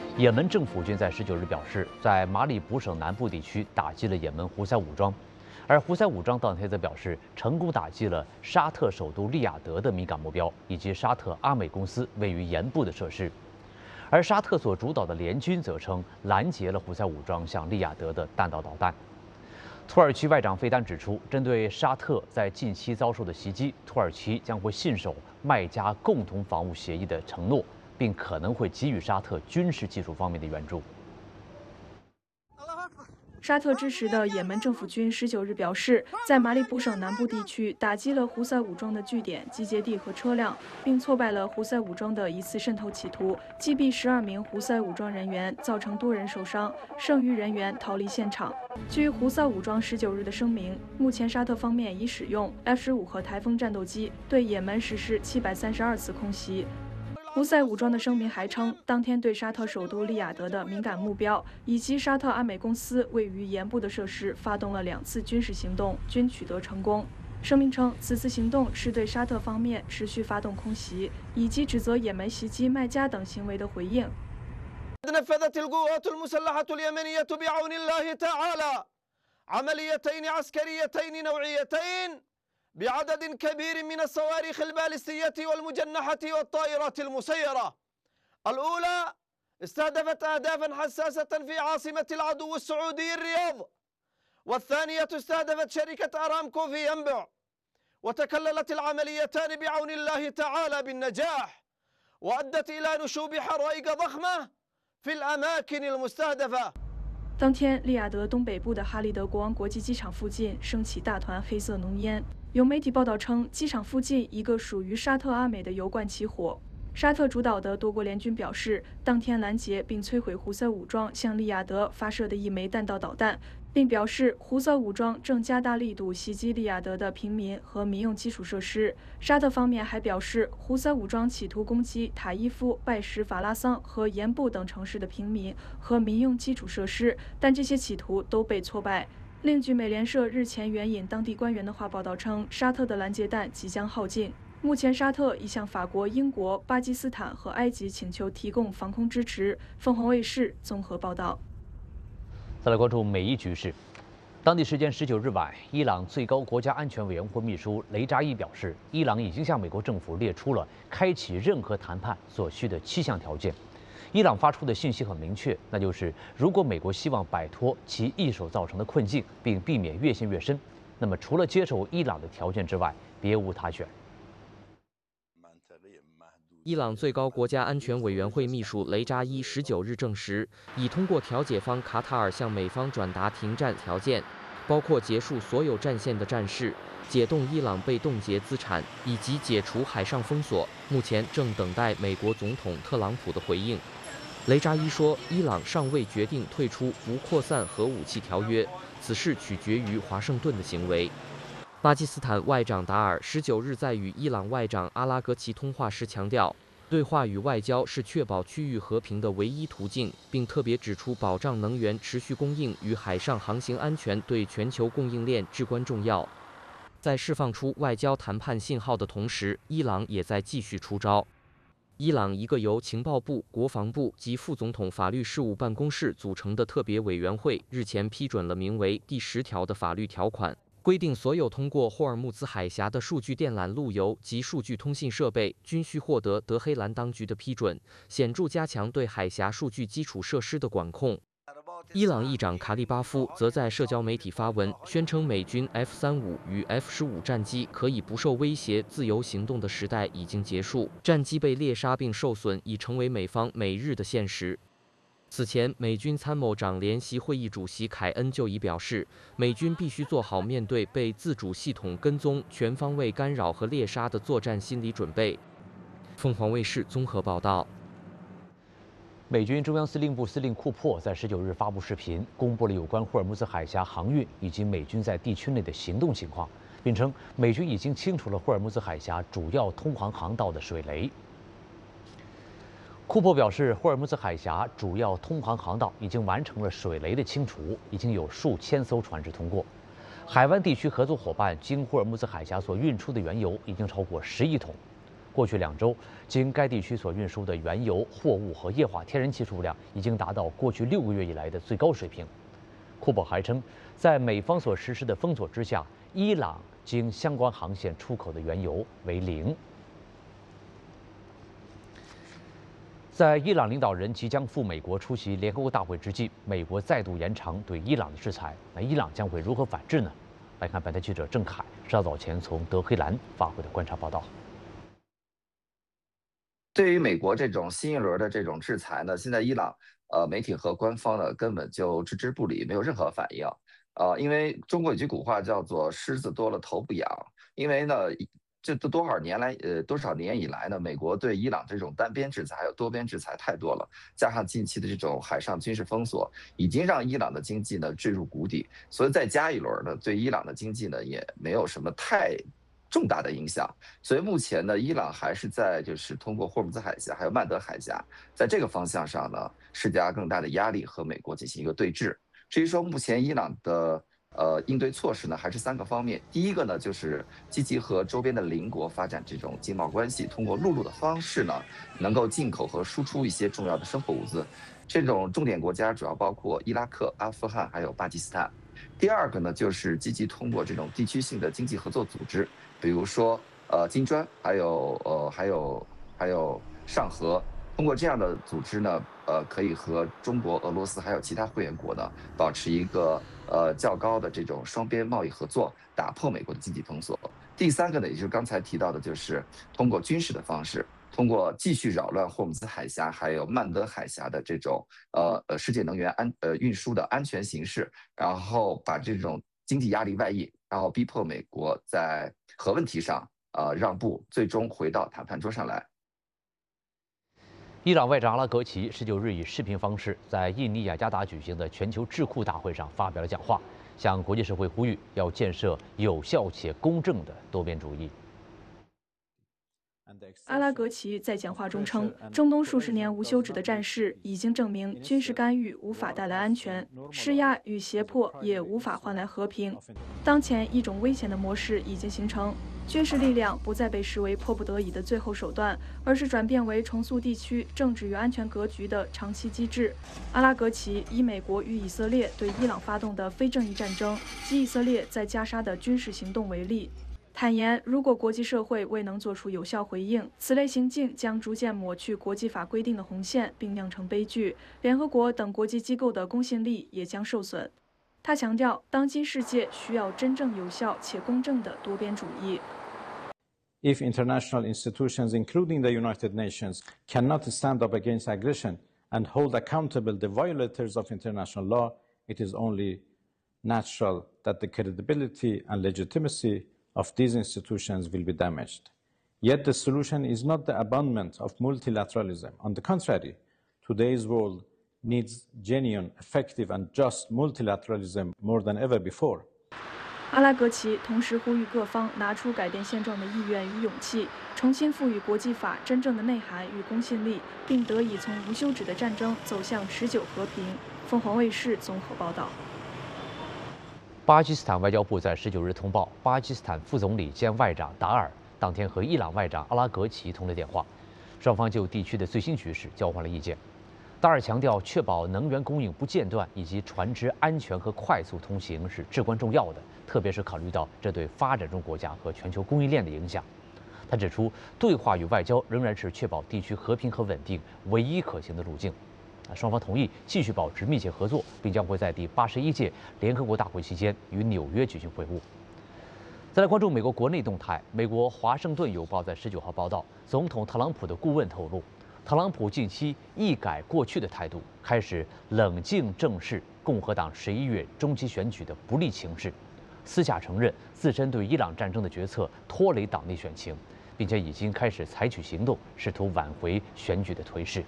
也门政府军在19日表示，在马里卜省南部地区打击了也门胡塞武装，而胡塞武装当天则表示，成功打击了沙特首都利雅得的敏感目标，以及沙特阿美公司位于盐部的设施。而沙特所主导的联军则称拦截了胡塞武装向利雅得的弹道导弹。土耳其外长费丹指出，针对沙特在近期遭受的袭击，土耳其将会信守麦加共同防务协议的承诺，并可能会给予沙特军事技术方面的援助。 沙特支持的也门政府军19日表示，在马里卜省南部地区打击了胡塞武装的据点、集结地和车辆，并挫败了胡塞武装的疑似渗透企图，击毙12名胡塞武装人员，造成多人受伤，剩余人员逃离现场。据胡塞武装19日的声明，目前沙特方面已使用 F-15和台风战斗机对也门实施732次空袭。胡塞武装的声明还称，当天对沙特首都利雅得的敏感目标以及沙特阿美公司位于盐部的设施发动了2次军事行动，均取得成功。声明称，此次行动是对沙特方面持续发动空袭以及指责也门袭击麦加等行为的回应。 نفذت القوات المسلحة اليمنية بعون الله تعالى عمليتين عسكريتين نوعيتين بعدد كبير من الصواريخ البالستية والمجنحة والطائرات المسيرة. الأولى استهدفت أهدافا حساسة في عاصمة العدو السعودي الرياض، والثانية استهدفت شركة أرامكو في ينبع، وتكللت العمليتان بعون الله تعالى بالنجاح، وأدت إلى نشوب حرائق ضخمة في الأماكن المستهدفة。 当天，利雅得东北部的哈利德国王国际机场附近升起大团黑色浓烟。有媒体报道称，机场附近一个属于沙特阿美的油罐起火。沙特主导的多国联军表示，当天拦截并摧毁胡塞武装向利雅得发射的1枚弹道导弹，并表示胡塞武装正加大力度袭击利雅得的平民和民用基础设施。沙特方面还表示，胡塞武装企图攻击塔伊夫、拜什法拉桑和盐部等城市的平民和民用基础设施，但这些企图都被挫败。另据美联社日前援引当地官员的话报道称，沙特的拦截弹即将耗尽。目前，沙特已向法国、英国、巴基斯坦和埃及请求提供防空支持。凤凰卫视综合报道。 再来关注美伊局势。当地时间19日晚，伊朗最高国家安全委员会秘书雷扎伊表示，伊朗已经向美国政府列出了开启任何谈判所需的7项条件。伊朗发出的信息很明确，那就是如果美国希望摆脱其一手造成的困境，并避免越陷越深，那么除了接受伊朗的条件之外，别无他选。 伊朗最高国家安全委员会秘书雷扎伊19日证实，已通过调解方卡塔尔向美方转达停战条件，包括结束所有战线的战事、解冻伊朗被冻结资产以及解除海上封锁，目前正等待美国总统特朗普的回应。雷扎伊说，伊朗尚未决定退出不扩散核武器条约，此事取决于华盛顿的行为。巴基斯坦外长达尔19日在与伊朗外长阿拉格齐通话时强调，对话与外交是确保区域和平的唯一途径，并特别指出保障能源持续供应与海上航行安全对全球供应链至关重要。在释放出外交谈判信号的同时，伊朗也在继续出招。伊朗一个由情报部、国防部及副总统法律事务办公室组成的特别委员会日前批准了名为第10条的法律条款，规定所有通过霍尔木兹海峡的数据电缆路由及数据通信设备均需获得德黑兰当局的批准，显著加强对海峡数据基础设施的管控。伊朗议长卡利巴夫则在社交媒体发文，宣称美军 F-35与 F-15战机可以不受威胁自由行动的时代已经结束，战机被猎杀并受损已成为美方每日的现实。此前，美军参谋长联席会议主席凯恩就已表示，美军必须做好面对被自主系统跟踪、全方位干扰和猎杀的作战心理准备。凤凰卫视综合报道。 美军中央司令部司令库珀在19日发布视频，公布了有关霍尔木兹海峡航运以及美军在地区内的行动情况，并称美军已经清除了霍尔木兹海峡主要通航航道的水雷。库珀表示，霍尔木兹海峡主要通航航道已经完成了水雷的清除，已经有数千艘船只通过。海湾地区合作伙伴经霍尔木兹海峡所运出的原油已经超过10亿桶。 过去2周，经该地区所运输的原油、货物和液化天然气数量已经达到过去6个月以来的最高水平。库珀还称，在美方所实施的封锁之下，伊朗经相关航线出口的原油为0。在伊朗领导人即将赴美国出席联合国大会之际，美国再度延长对伊朗的制裁。那伊朗将会如何反制呢？来看本台记者郑凯稍早前从德黑兰发回的观察报道。 对于美国这种新一轮的这种制裁呢，现在伊朗媒体和官方呢根本就置之不理，没有任何反应。因为中国有句古话叫做“虱子多了头不痒”，因为呢，这都多少年以来呢，美国对伊朗这种单边制裁还有多边制裁太多了，加上近期的这种海上军事封锁，已经让伊朗的经济呢坠入谷底，所以再加一轮呢，对伊朗的经济呢也没有什么太重大的影响。所以目前呢，伊朗还是在就是通过霍姆兹海峡还有曼德海峡，在这个方向上呢施加更大的压力和美国进行一个对峙。至于说目前伊朗的应对措施呢，还是3个方面。第一个呢，就是积极和周边的邻国发展这种经贸关系，通过陆路的方式呢，能够进口和输出一些重要的生活物资。这种重点国家主要包括伊拉克、阿富汗还有巴基斯坦。第二个呢，就是积极通过这种地区性的经济合作组织，比如说金砖，还有上合。通过这样的组织呢，可以和中国、俄罗斯还有其他会员国呢，保持一个较高的这种双边贸易合作，打破美国的经济封锁。第3个呢，也就是刚才提到的，就是通过军事的方式，通过继续扰乱霍姆兹海峡还有曼德海峡的这种世界能源运输的安全形势，然后把这种经济压力外溢，然后逼迫美国在核问题上让步，最终回到谈判桌上来。 伊朗外长阿拉格齐19日以视频方式在印尼雅加达举行的全球智库大会上发表了讲话，向国际社会呼吁要建设有效且公正的多边主义。 阿拉格齐在讲话中称，中东数十年无休止的战事已经证明，军事干预无法带来安全，施压与胁迫也无法换来和平。当前一种危险的模式已经形成，军事力量不再被视为迫不得已的最后手段，而是转变为重塑地区政治与安全格局的长期机制。阿拉格齐以美国与以色列对伊朗发动的非正义战争及以色列在加沙的军事行动为例，坦言，如果国际社会未能做出有效回应，此类行径将逐渐抹去国际法规定的红线，并酿成悲剧。联合国等国际机构的公信力也将受损。他强调，当今世界需要真正有效且公正的多边主义。 If international institutions, including the United Nations, cannot stand up against aggression and hold accountable the violators of international law, it is only natural that the credibility and legitimacy of these institutions will be damaged. Yet the solution is not the abandonment of multilateralism. On the contrary, today's world needs genuine, effective and just multilateralism more than ever before. 阿拉格齐同时呼吁各方拿出改变现状的意愿与勇气，重新赋予国际法真正的内涵与公信力，并得以从无休止的战争走向持久和平。凤凰卫视综合报道。 巴基斯坦外交部在19日通报，巴基斯坦副总理兼外长达尔当天和伊朗外长阿拉格齐通了电话，双方就地区的最新局势交换了意见。达尔强调，确保能源供应不间断以及船只安全和快速通行是至关重要的，特别是考虑到这对发展中国家和全球供应链的影响。他指出，对话与外交仍然是确保地区和平和稳定唯一可行的路径。双方同意继续保持密切合作，并将会在第81届联合国大会期间与纽约举行会晤。再来关注美国国内动态，美国《华盛顿邮报》在19号报道，总统特朗普的顾问透露，特朗普近期一改过去的态度，开始冷静正视共和党11月中期选举的不利情势，私下承认自身对伊朗战争的决策拖累党内选情，并且已经开始采取行动，试图挽回选举的颓势。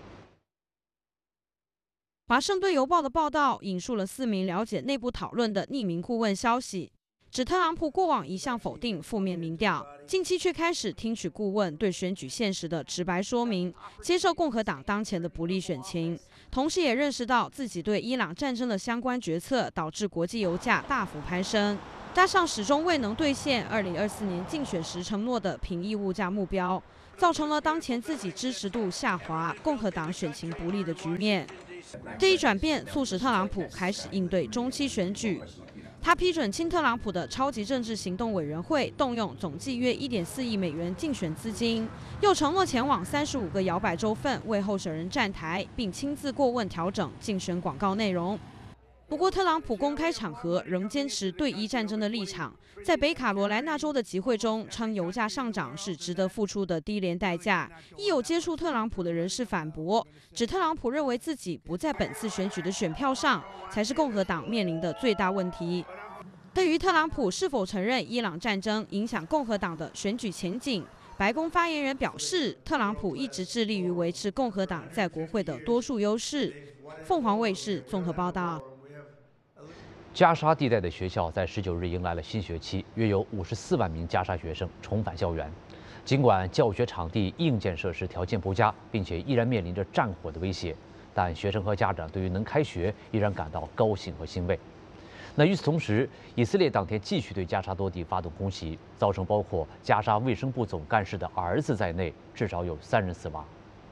华盛顿邮报的报道引述了4名了解内部讨论的匿名顾问消息，指特朗普过往一向否定负面民调，近期却开始听取顾问对选举现实的直白说明，接受共和党当前的不利选情，同时也认识到自己对伊朗战争的相关决策导致国际油价大幅攀升，加上始终未能兑现2024年竞选时承诺的平抑物价目标， 造成了当前自己支持度下滑、共和党选情不利的局面。这一转变促使特朗普开始应对中期选举。他批准亲特朗普的超级政治行动委员会动用总计约1.4亿美元竞选资金，又承诺前往35个摇摆州份为候选人站台，并亲自过问调整竞选广告内容。不过，特朗普公开场合仍坚持对伊战争的立场，在北卡罗来纳州的集会中称油价上涨是值得付出的低廉代价。亦有接触特朗普的人士反驳，指特朗普认为自己不在本次选举的选票上，才是共和党面临的最大问题。对于特朗普是否承认伊朗战争影响共和党的选举前景，白宫发言人表示，特朗普一直致力于维持共和党在国会的多数优势。凤凰卫视综合报道。 加沙地带的学校在19日迎来了新学期，约有54万名加沙学生重返校园。尽管教学场地、硬件设施条件不佳，并且依然面临着战火的威胁，但学生和家长对于能开学依然感到高兴和欣慰。那与此同时，以色列当天继续对加沙多地发动空袭，造成包括加沙卫生部总干事的儿子在内，至少有3人死亡。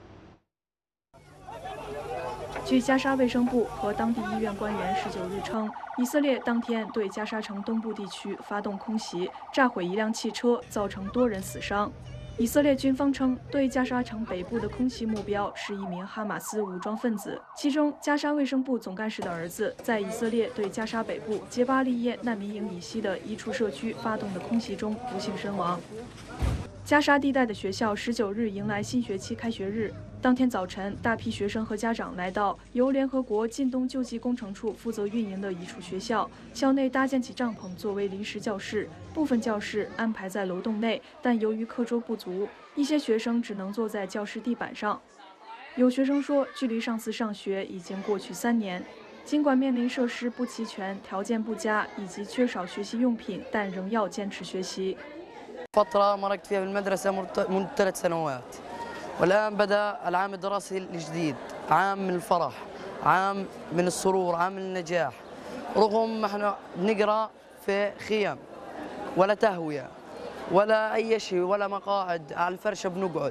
据加沙卫生部和当地医院官员19日称，以色列当天对加沙城东部地区发动空袭，炸毁一辆汽车，造成多人死伤。以色列军方称，对加沙城北部的空袭目标是一名哈马斯武装分子，其中加沙卫生部总干事的儿子在以色列对加沙北部杰巴利耶难民营以西的一处社区发动的空袭中不幸身亡。加沙地带的学校19日迎来新学期开学日。当天早晨，大批学生和家长来到由联合国近东救济工程处负责运营的一处学校，校内搭建起帐篷作为临时教室，部分教室安排在楼栋内，但由于课桌不足，一些学生只能坐在教室地板上。有学生说，距离上次上学已经过去3年，尽管面临设施不齐全、条件不佳以及缺少学习用品，但仍要坚持学习。 فترة مرقت فيها بالمدرسة منذ 3 سنوات والآن بدأ العام الدراسي الجديد، عام من الفرح، عام من السرور، عام من النجاح. رغم احنا بنقرا في خيم ولا تهوية ولا أي شيء ولا مقاعد على الفرشة بنقعد،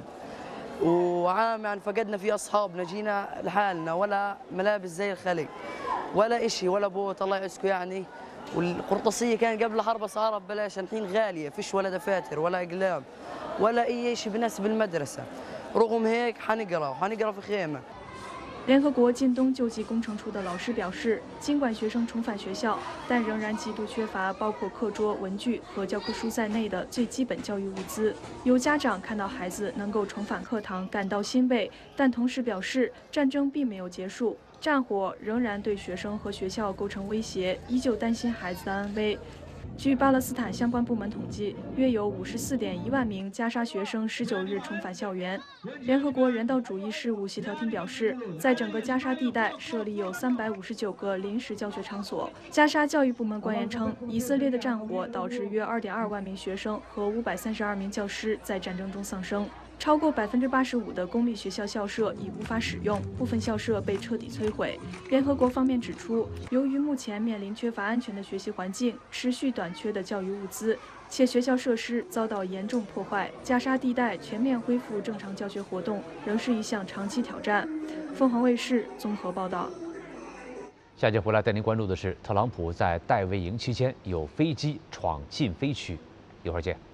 وعام يعني فقدنا فيه أصحابنا، جينا لحالنا ولا ملابس زي الخلق ولا إشي ولا بوت الله يعزكم يعني. والقرطاسية كان قبل الحرب أسعارها ببلاش، الحين غالية، فيش ولا دفاتر ولا أقلام ولا أي شيء بناسب المدرسة. رغم هيك حنقرا في خيمة。 联合国近东救济工程处的老师表示，尽管学生重返学校，但仍然极度缺乏包括课桌、文具和教科书在内的最基本教育物资。有家长看到孩子能够重返课堂感到欣慰，但同时表示，战争并没有结束，战火仍然对学生和学校构成威胁，依旧担心孩子的安危。据巴勒斯坦相关部门统计，约有54.1万名加沙学生19日重返校园。联合国人道主义事务协调厅表示，在整个加沙地带设立有359个临时教学场所。加沙教育部门官员称，以色列的战火导致约2.2万名学生和532名教师在战争中丧生。超过85%的公立学校校舍已无法使用，部分校舍被彻底摧毁。联合国方面指出，由于目前面临缺乏安全的学习环境、持续短缺的教育物资，且学校设施遭到严重破坏，加沙地带全面恢复正常教学活动仍是一项长期挑战。凤凰卫视综合报道。 下节回来带您关注的是，特朗普在戴维营期间有飞机闯禁飞区，一会儿见。